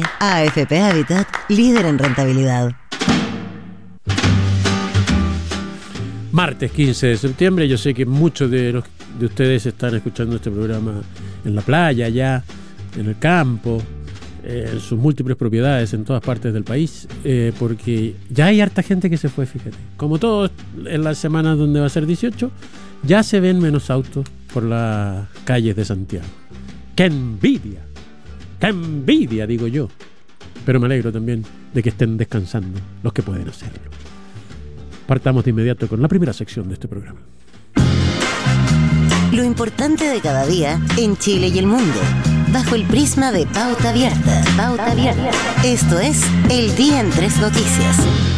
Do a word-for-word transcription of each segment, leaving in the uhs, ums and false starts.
A F P Habitat, líder en rentabilidad. Martes quince de septiembre, yo sé que muchos de, los, de ustedes están escuchando este programa en la playa, allá, en el campo, eh, en sus múltiples propiedades en todas partes del país, eh, porque ya hay harta gente que se fue, fíjate. Como todo en las semanas donde va a ser dieciocho, ya se ven menos autos por las calles de Santiago. ¡Qué envidia! ¡Qué envidia, digo yo! Pero me alegro también de que estén descansando los que pueden hacerlo. Partamos de inmediato con la primera sección de este programa. Lo importante de cada día en Chile y el mundo, bajo el prisma de Pauta Abierta. Pauta Abierta. Esto es El Día en Tres Noticias.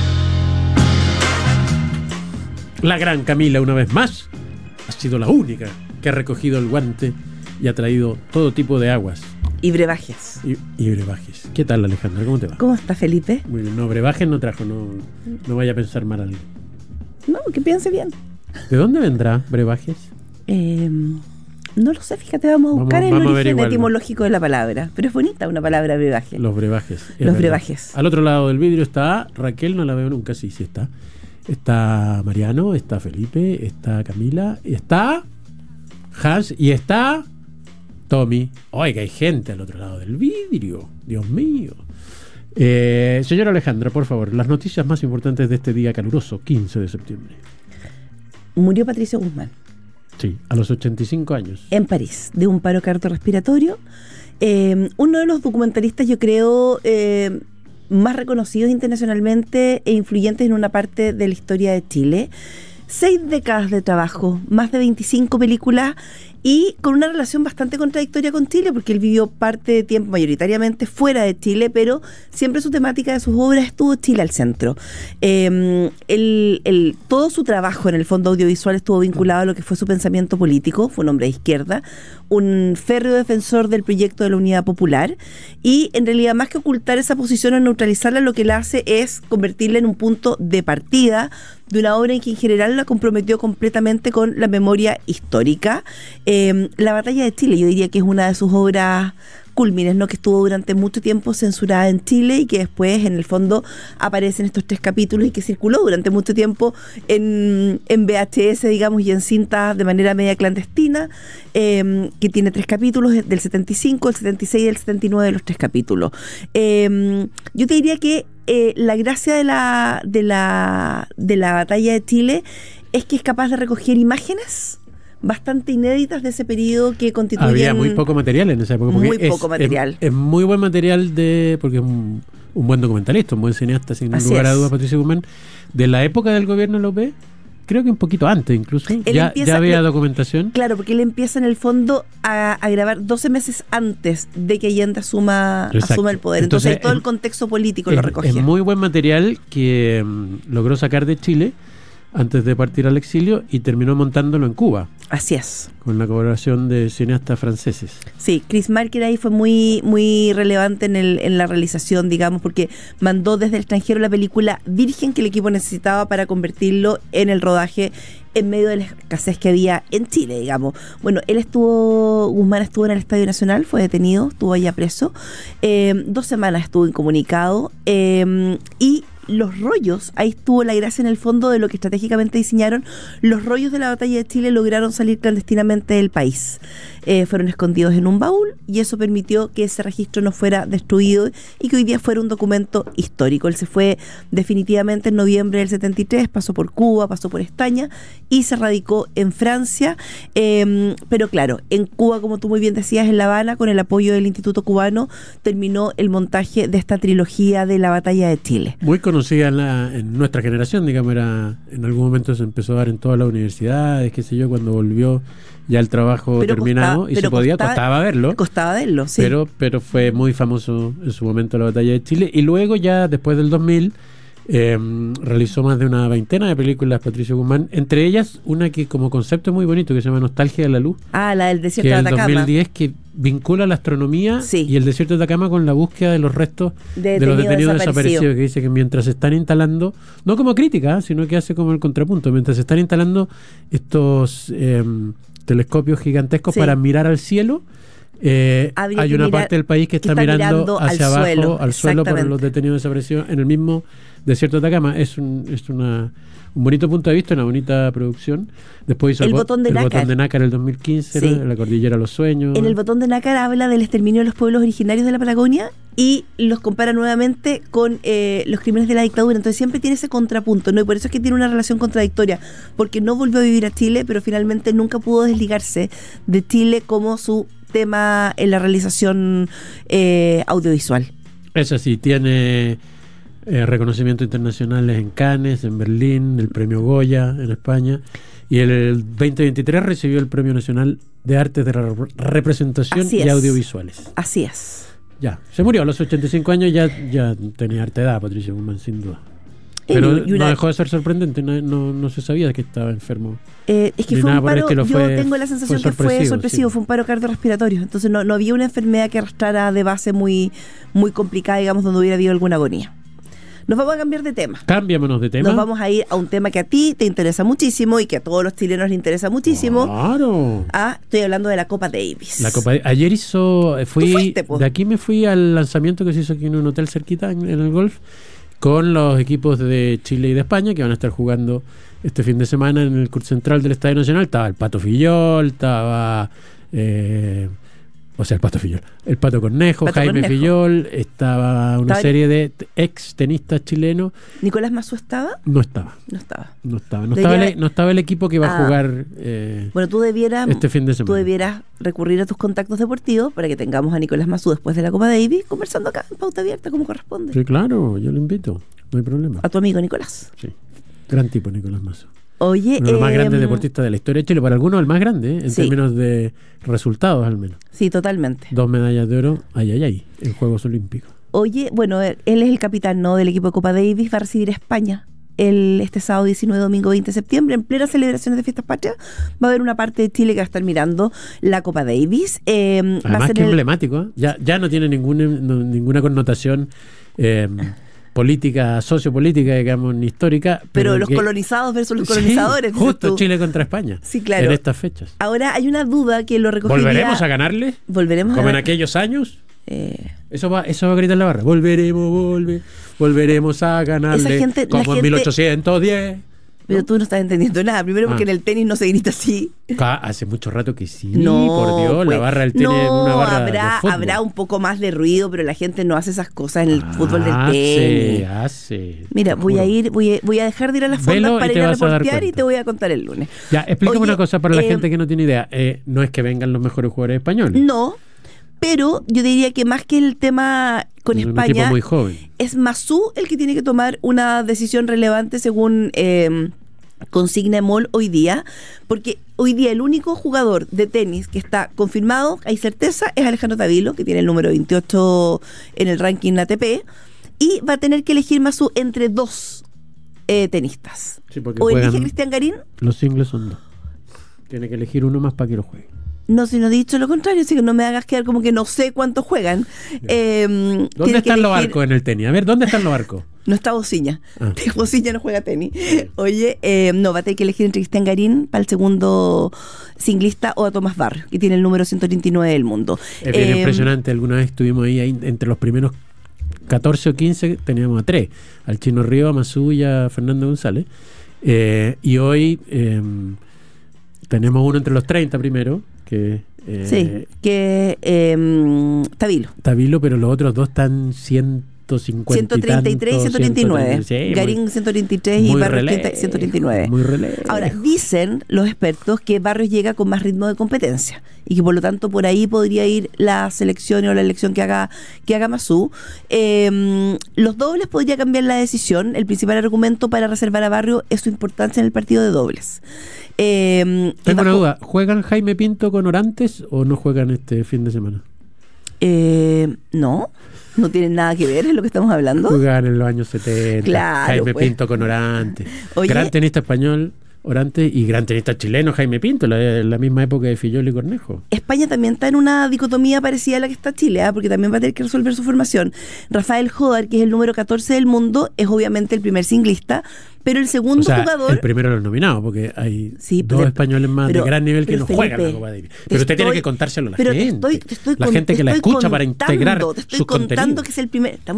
La gran Camila, una vez más, ha sido la única que ha recogido el guante y ha traído todo tipo de aguas. Y brebajes. Y, y brebajes. ¿Qué tal, Alejandra? ¿Cómo te va? ¿Cómo está, Felipe? Muy bien. No, brebajes no trajo, no, no vaya a pensar mal algo. No, que piense bien. ¿De dónde vendrá brebajes? Eh, no lo sé, fíjate, vamos a buscar vamos, vamos el origen etimológico de la palabra. Pero es bonita una palabra brebaje. Los brebajes. Los verdad. brebajes. Al otro lado del vidrio está Raquel, no la veo nunca, sí, sí está. Está Mariano, está Felipe, está Camila, está Hans y está Tommy. Oiga, hay gente al otro lado del vidrio. Dios mío. Eh, señora Alejandra, por favor, las noticias más importantes de este día caluroso, quince de septiembre. Murió Patricio Guzmán. Sí, a los ochenta y cinco años. En París, de un paro cardiorrespiratorio. Eh, uno de los documentalistas, yo creo, eh, más reconocidos internacionalmente e influyentes en una parte de la historia de Chile. Seis décadas de trabajo, más de veinticinco películas y con una relación bastante contradictoria con Chile, porque él vivió parte de tiempo mayoritariamente fuera de Chile, pero siempre su temática de sus obras estuvo Chile al centro. Eh, el, el, todo su trabajo en el fondo audiovisual estuvo vinculado a lo que fue su pensamiento político. Fue un hombre de izquierda, un férreo defensor del proyecto de la Unidad Popular, y en realidad, más que ocultar esa posición o neutralizarla, lo que él hace es convertirla en un punto de partida de una obra en que en general la comprometió completamente con la memoria histórica. Eh, la Batalla de Chile, yo diría que es una de sus obras cúlmines, ¿no? Que estuvo durante mucho tiempo censurada en Chile y que después, en el fondo, aparecen estos tres capítulos y que circuló durante mucho tiempo en, en V H S, digamos, y en cintas de manera media clandestina, eh, que tiene tres capítulos, del setenta y cinco, el setenta y seis y el setenta y nueve de los tres capítulos. Eh, yo te diría que eh, la gracia de la, de la, de la Batalla de Chile es que es capaz de recoger imágenes bastante inéditas de ese periodo que constituyen... Había muy poco material en esa época. Muy es, poco material. Es, es muy buen material de... porque es un, un buen documentalista, un buen cineasta, sin Así lugar es. a dudas, Patricio Guzmán. De la época del gobierno López, creo que un poquito antes incluso, ya, empieza, ya había documentación. Claro, porque él empieza en el fondo a, a grabar doce meses antes de que Allende asuma, asuma el poder. Entonces, Entonces todo es, el contexto político es, lo recogía. Es muy buen material que um, logró sacar de Chile antes de partir al exilio y terminó montándolo en Cuba. Así es. Con la colaboración de cineastas franceses. Sí, Chris Marker ahí fue muy muy relevante en, el, en la realización, digamos, porque mandó desde el extranjero la película virgen que el equipo necesitaba para convertirlo en el rodaje en medio de la escasez que había en Chile, digamos. Bueno, él estuvo, Guzmán estuvo en el Estadio Nacional, fue detenido, estuvo allá preso. Eh, dos semanas estuvo incomunicado eh, y los rollos, ahí estuvo la gracia en el fondo de lo que estratégicamente diseñaron. Los rollos de la Batalla de Chile lograron salir clandestinamente del país. Eh, fueron escondidos en un baúl y eso permitió que ese registro no fuera destruido y que hoy día fuera un documento histórico. Él se fue definitivamente en noviembre del setenta y tres, pasó por Cuba, pasó por España y se radicó en Francia. Eh, pero claro, en Cuba, como tú muy bien decías, en La Habana, con el apoyo del Instituto Cubano, terminó el montaje de esta trilogía de la Batalla de Chile. Muy conocida en, la, en nuestra generación, digamos, era, en algún momento se empezó a dar en todas las universidades, qué sé yo, cuando volvió ya el trabajo pero terminado costaba, y se podía, costaba, costaba verlo. Costaba verlo, sí. Pero, pero fue muy famoso en su momento la Batalla de Chile. Y luego ya después del dos mil eh, realizó más de una veintena de películas Patricio Guzmán, entre ellas una que como concepto es muy bonito, que se llama Nostalgia de la Luz. Ah, la del desierto de Atacama. Que es del dos mil diez, que vincula la astronomía sí. y el desierto de Atacama con la búsqueda de los restos de, de los detenidos desaparecidos. desaparecidos, que dice que mientras se están instalando, no como crítica, sino que hace como el contrapunto, mientras se están instalando estos... Eh, telescopios gigantescos sí. para mirar al cielo, Eh, Habría hay que una mirar- parte del país que está, que está mirando, mirando al hacia abajo, suelo, al suelo por exactamente. los detenidos desaparecidos en el mismo desierto de Atacama. Es un, es una, un bonito punto de vista, una bonita producción. Después hizo El bo- botón de el nácar. botón de nácar el dos mil quince, Sí. ¿no? La cordillera de los sueños. En el botón de nácar habla del exterminio de los pueblos originarios de la Patagonia y los compara nuevamente con eh, los crímenes de la dictadura. Entonces siempre tiene ese contrapunto, ¿no? Y por eso es que tiene una relación contradictoria, porque no volvió a vivir a Chile, pero finalmente nunca pudo desligarse de Chile como su tema en la realización eh, audiovisual. Es así, tiene eh, reconocimientos internacionales en Cannes, en Berlín, el premio Goya en España, y el veinte veintitrés recibió el Premio Nacional de Artes de la Representación Así y es. Audiovisuales. Así es. Ya, se murió a los ochenta y cinco años, ya, ya tenía harta edad, Patricia Guzmán, sin duda. Pero Y una- no dejó de ser sorprendente, no, no, no se sabía que estaba enfermo. Eh, es que Ni fue nada un por el paro, estilo, yo fue- tengo la sensación fue que fue sorpresivo, sorpresivo, sí. fue un paro cardiorrespiratorio, entonces no, no había una enfermedad que arrastrara de base muy, muy complicada, digamos, donde hubiera habido alguna agonía. Nos vamos a cambiar de tema. Cambiémonos de tema. Nos vamos a ir a un tema que a ti te interesa muchísimo y que a todos los chilenos les interesa muchísimo. Claro. Ah, estoy hablando de la Copa Davis. La Copa de- ayer hizo, eh, fui, Tú fuiste, po. de aquí me fui al lanzamiento que se hizo aquí en un hotel cerquita en, en el golf, con los equipos de Chile y de España que van a estar jugando este fin de semana en el curso central del Estadio Nacional. Estaba el Pato Fillol, estaba eh, o sea el Pato Fillol, el Pato Cornejo, Pato Jaime Cornejo. Fillol, estaba una Estaba- serie de t- ex tenistas chilenos. ¿Nicolás Mazú estaba? No estaba, No estaba. no estaba, no Debería- estaba, el, no estaba el equipo que va Ah. a jugar eh, Bueno, tú debieras, este fin de semana. tú debieras recurrir a tus contactos deportivos para que tengamos a Nicolás Mazú después de la Copa Davis conversando acá en Pauta Abierta como corresponde. Sí, claro, yo lo invito, no hay problema. A tu amigo Nicolás. Sí. Gran tipo, Nicolás Mazo. Oye, Uno de los más em, grandes deportistas de la historia de Chile. Para algunos, el más grande, ¿eh? En Sí. términos de resultados, al menos. Sí, totalmente. Dos medallas de oro, ay, ay, ay, en Juegos Olímpicos. Oye, bueno, él él es el capitán, ¿no?, del equipo de Copa Davis, va a recibir a España el, este sábado diecinueve, domingo veinte de septiembre, en plenas celebraciones de fiestas patrias. Va a haber una parte de Chile que va a estar mirando la Copa Davis. Eh, va a Además, ser que el- emblemático, ¿eh? Ya, ya no tiene ninguna, no- ninguna connotación eh, política, sociopolítica, digamos, ni histórica. pero los que- colonizados versus los Sí, colonizadores. dices justo tú. Chile contra España. Sí, claro. En estas fechas. Ahora hay una duda que lo recogería. ¿Volveremos a ganarle? Volveremos Como a en ver. aquellos años. Eh, Eso va, eso va a gritar la barra. Volveremos, volve, volveremos a ganarle. Esa gente- la como en gente- mil ochocientos diez. pero tú no estás entendiendo nada. Primero porque Ah. en el tenis no se grita así. Ca- Hace mucho rato que sí, No, por Dios, pues, la barra del tenis no, es una barra habrá, de fútbol. habrá un poco más de ruido, pero la gente no hace esas cosas en el fútbol del Hace, tenis. hace. Mira, te voy a juro. ir, voy a, voy a dejar de ir a las Velo fondas y para te ir a vas a dar reportear y cuenta. te voy a contar el lunes. Ya, explícame Oye, una cosa para la eh, gente que no tiene idea. Eh, no es que vengan los mejores jugadores españoles. No, pero yo diría que más que el tema con Es un equipo España, muy joven. es Mazú el que tiene que tomar una decisión relevante según eh, consigna M O L hoy día, porque hoy día el único jugador de tenis que está confirmado, hay certeza, es Alejandro Tavilo, que tiene el número veintiocho en el ranking A T P, y va a tener que elegir Mazú entre dos eh, tenistas. Sí, porque O elige juegan- a Cristian Garín. Los singles son dos. Tiene que elegir uno más para que lo juegue. No, si no he dicho lo contrario, así que no me hagas quedar como que no sé cuántos juegan. Eh, ¿Dónde tiene que están los elegir- barcos en el tenis? A ver, ¿dónde están los barcos? No está Bociña. Ah. Bociña no juega tenis. Oye, eh, no, va a tener que elegir entre Cristian Garín para el segundo singlista o a Tomás Barrio, que tiene el número ciento treinta y nueve del mundo. Es bien Eh, impresionante. Alguna vez estuvimos ahí, ahí entre los primeros catorce o quince, teníamos a tres. Al Chino Río, a Mazú y a Fernando González. Eh, y hoy eh, tenemos uno entre los treinta primero, que eh, Sí, que eh, Tavilo. Tavilo, pero los otros dos están ciento cincuenta ciento treinta y tres y ciento treinta y nueve. Sí, Garín muy- ciento treinta y tres y muy Barrios relevo, treinta ciento treinta y nueve. Muy relevo. Ahora, dicen los expertos que Barrios llega con más ritmo de competencia y que por lo tanto por ahí podría ir la selección o la elección que haga que haga Mazú. Eh, los dobles podría cambiar la decisión. El principal argumento para reservar a Barrio es su importancia en el partido de dobles. Eh, y Tengo una bajo- duda. ¿Juegan Jaime Pinto con Orantes o no juegan este fin de semana? Eh, no, no tienen nada que ver, es lo que estamos hablando. Jugaban en los años setenta. Claro, Jaime pues. Pinto con Orantes. Oye. Gran tenista español. Orantes y gran tenista chileno Jaime Pinto, la, la misma época de Fillol y Cornejo. España también está en una dicotomía parecida a la que está Chile, ¿eh? Porque también va a tener que resolver su formación. Rafael Jodar, que es el número catorce del mundo, es obviamente el primer singlista, pero el segundo o sea, jugador... el primero de los nominados, porque hay sí, dos pero, españoles más pero, de gran nivel que no Felipe, juegan la Copa Davis. Pero usted estoy, tiene que contárselo a la pero gente. Te estoy, te estoy la con, gente que la escucha para integrar te estoy sus contando contenidos. que es el primer...